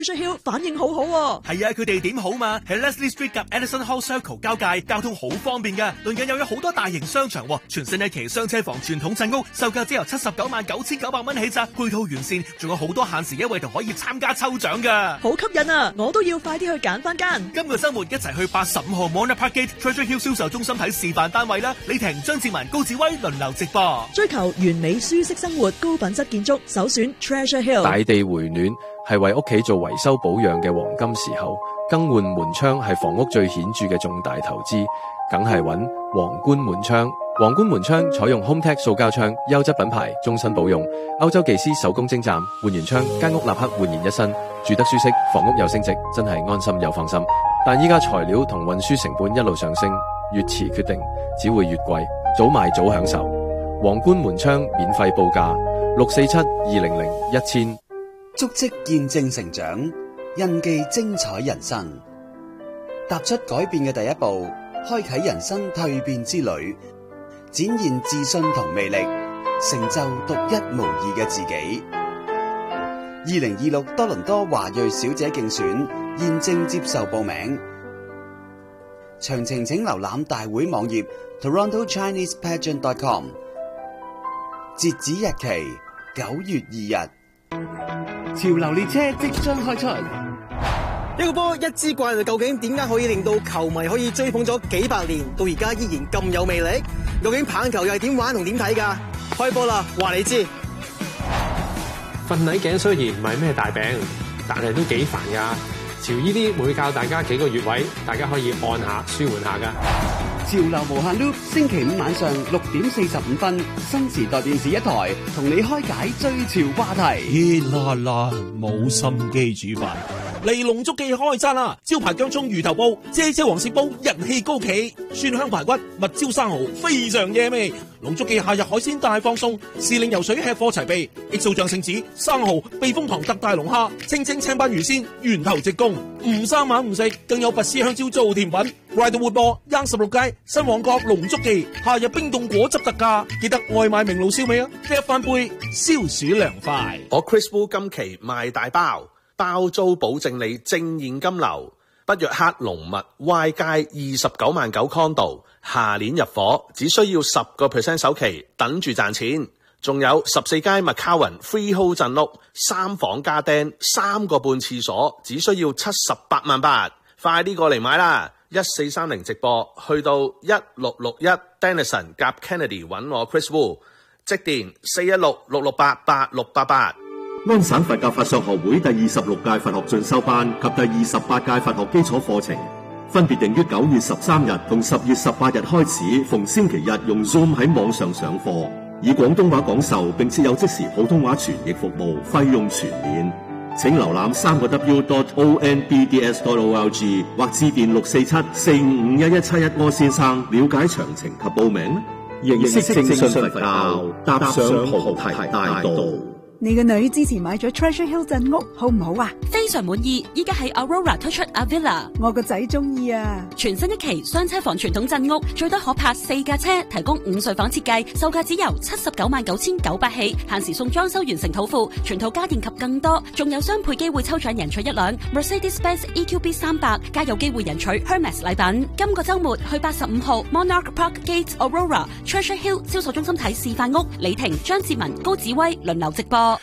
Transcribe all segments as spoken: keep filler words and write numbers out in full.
Treasure Hill 反應好好喎。 係啊，佢地點好嘛，喺 Leslie Street 及 Edison Hall Circle 交界，交通好方便㗎。鄰近又有好多大型商場，全新一期雙車房傳統鎮屋，售價只由七十九萬九千九百蚊起咋，配套完善，仲有好多限時優惠同可以參加抽獎㗎。 好吸引啊！我都要快啲去揀翻間。 今個週末一齊去八十五號 Mona Park Gate Treasure Hill 銷售中心睇示範單位啦！李婷、張志文、高志威輪流直播。 追求完美舒適生活，高品質建築，首選 Treasure Hill。 大地回暖係為屋企做維修保養嘅黃金時候，更換門窗係房屋最顯著嘅重大投資，梗係揾皇冠門窗。皇冠門窗採用 HomeTech 塑膠窗，優質品牌，終身保用。歐洲技師手工精湛，換完窗間屋立刻煥然一新，住得舒適，房屋又升值，真係安心又放心。但依家材料同運輸成本一路上升，越遲決定只會越貴，早買早享受。皇冠門窗免費報價六四七二零零一千。 足跡見證成長，印記精彩人生。踏出改變嘅第一步，開啟人生蛻變之旅，展現自信同魅力，成就獨一無二嘅自己。二零二六多倫多華裔小姐競選現正接受報名，詳情請瀏覽大會網頁 toronto chinese pageant dot com。截止日期九月二日。 潮流列車即將開出，一個波一支怪，究竟點解可以令到球迷可以追捧咗幾百年，到而家依然咁有魅力？究竟棒球又係點玩同點睇㗎？開波啦，話你知。 瞓捩頸雖然唔係咩大病，但係都幾煩㗎。潮依啲會教大家幾個穴位，大家可以按下舒緩下㗎。 潮流無限 loop， 星期五晚上六點四十五分，新時代電視一台同你開解追潮話題。 天啦啦，冇心機煮飯。嚟龍足記開餐啦！招牌薑蔥魚頭煲、姐姐黃色煲人氣高企，蒜香排骨、蜜椒生蠔非常惹味。龍足記夏日海鮮大放送，時令游水吃貨齊備，X O醬聖子、生蠔、避風塘特大龍蝦、清蒸青斑魚鮮，源頭直供，唔生猛唔食，更有拔絲香蕉做甜品。Ryder 活播，Young 十六街新旺角龍足記夏日冰凍果汁特價，記得外賣名爐燒味啊！一翻杯消暑涼快。 我 Chris Wu 今期賣大包。包租保證你正現金流，北約克龍物 Y 街二十九萬九 condo， 下年入伙，只需要十個 percent 首期，等住賺錢。仲有十四街 McCowan Freehold 鎮屋，三房加釘，三個半廁所，只需要七十八萬八，快啲過嚟買啦！一四三零直播，去到一六六一 Denison 夾 Kennedy 揾我 Chris Wu， 即電四一六六六八八六八八。 安省佛教法相學會第二十六屆佛學進修班及第二十八屆佛學基礎課程，分別定於九月十三日同十月十八日開始，逢星期日用 Zoom 喺網上上課，以廣東話講授，並設有即時普通話傳譯服務，費用全免。請瀏覽三個 W dot O N B D S dot O L G 或致電六四七四五五一一七一柯先生了解詳情及報名。認識正信佛教，踏上菩提大道。 你個女之前買咗 Treasure Hill 鎮屋，好唔好啊？ 非常滿意，依家喺 Aurora 推出 Avila， 我個仔中意啊！ 全新一期雙車房傳統鎮屋，最多可泊四架車，提供五睡房設計，售價只由七十九萬九千九百起，限時送裝修完成土庫，全套家電及更多，仲有雙倍機會抽獎贏取一輛 Mercedes-Benz E Q B 三百，加有機會贏取 Hermes 禮品。今個週末去八十五號 Monarch Park Gate Aurora Treasure Hill 銷售中心睇示範屋，李婷、張志文、高子威輪流直播。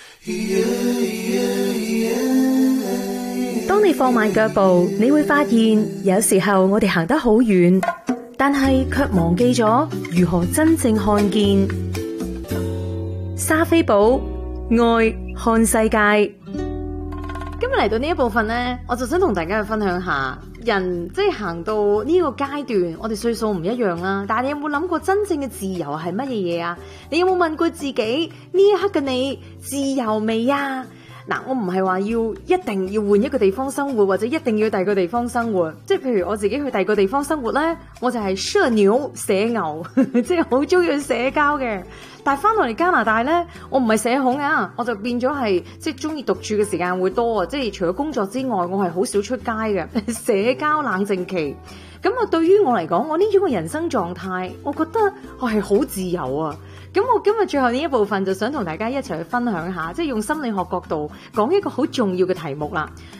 當你放慢腳步，你會發現有時候我哋行得好遠，但係卻忘記咗如何真正看見。莎菲寶愛看世界。 今日嚟到呢一部分呢，我就想同大家去分享下，人即係行到呢個階段，我哋歲數唔一樣啦。但係你有冇諗過真正嘅自由係乜嘢嘢啊？你有冇問過自己呢一刻嘅你自由未啊？嗱，我唔係話要一定要換一個地方生活，或者一定要第二個地方生活。即係譬如我自己去第二個地方生活咧，我就係社牛社牛，即係好中意去社交嘅。但係翻到嚟加拿大咧，我唔係社恐啊，我就變咗係即係中意獨處嘅時間會多啊。即係除咗工作之外，我係好少出街嘅社交冷靜期。咁啊，對於我嚟講，我呢種嘅人生狀態，我覺得我係好自由啊。咁我今日最後呢一部分就想同大家一齊去分享下，即係用心理學角度講一個好重要嘅題目啦。